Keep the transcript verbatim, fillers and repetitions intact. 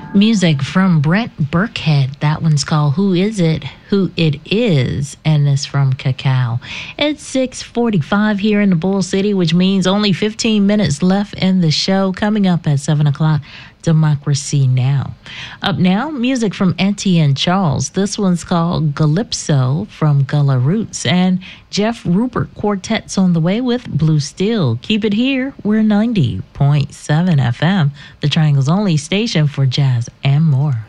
Music from Brent Burkhead. That one's called Who Is It? Who It Is, and it's from Cacao. It's six forty-five here in the Bull City, which means only fifteen minutes left in the show. Coming up at seven o'clock, Democracy Now! Up now, music from Auntie and Charles. This one's called Calypso from Gullah Roots, and Jeff Rupert Quartet's on the way with Blue Steel. Keep it here. We're ninety point seven F M, the Triangle's only station for jazz and more.